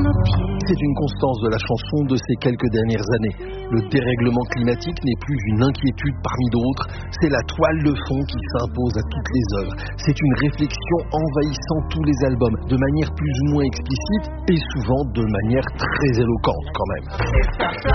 nos pieds. C'est une constance de la chanson de ces quelques dernières années. Le dérèglement climatique n'est plus une inquiétude parmi d'autres, c'est la toile de fond qui s'impose à toutes les œuvres. C'est une réflexion envahissant tous les albums, de manière plus ou moins explicite et souvent de manière très éloquente quand même.